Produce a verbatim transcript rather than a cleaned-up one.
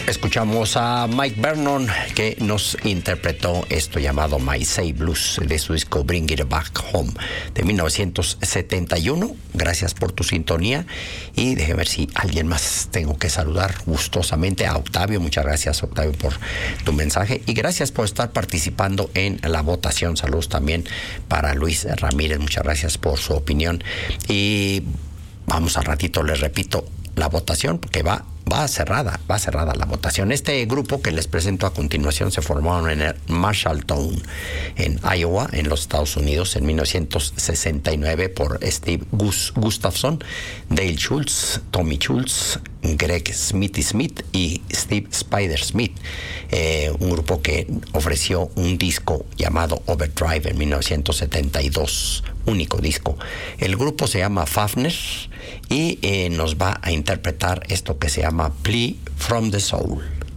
Escuchamos a Mike Vernon, que nos interpretó esto llamado My Say Blues de su disco Bring It Back Home de mil novecientos setenta y uno. Gracias por tu sintonía y déjeme ver si alguien más tengo que saludar gustosamente. A Octavio, muchas gracias Octavio por tu mensaje y gracias por estar participando en la votación. Saludos también para Luis Ramírez, muchas gracias por su opinión y vamos al ratito, les repito la votación porque va Va cerrada, va cerrada la votación. Este grupo que les presento a continuación se formaron en el Marshalltown, en Iowa, en los Estados Unidos, en mil novecientos sesenta y nueve por Steve Gus Gustafson, Dale Schultz, Tommy Schultz, Greg Smithy Smith y Steve Spider Smith. Eh, un grupo que ofreció un disco llamado Overdrive en mil novecientos setenta y dos, único disco. El grupo se llama Fafner y eh, nos va a interpretar esto que se llama Plea from the Soul.